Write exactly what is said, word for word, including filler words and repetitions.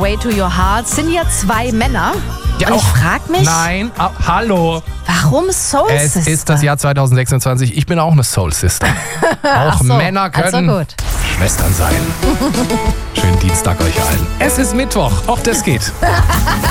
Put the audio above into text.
Way to Your Heart sind ja zwei Männer. Ja, und ich auch- frag mich, Nein, ah, hallo. warum Soul Es Sister? ist das Jahr zwanzig sechsundzwanzig. Ich bin auch eine Soul Sister. Auch so, Männer können also gut. Schwestern sein. Schönen Dienstag euch allen. Es ist Mittwoch. Auch das geht.